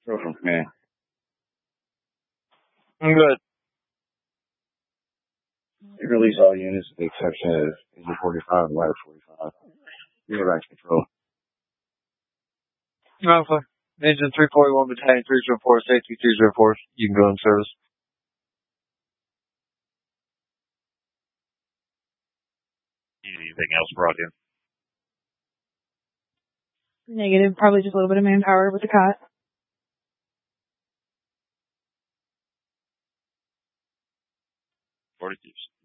Go from command. I'm good. You release all units with the exception of Engine 45 and Ladder 45. You're back to control. Alpha. Engine 341 Battalion 304, Safety 304. You can go in service. Anything else brought in? Negative. Probably just a little bit of manpower with the cot. Fortitude.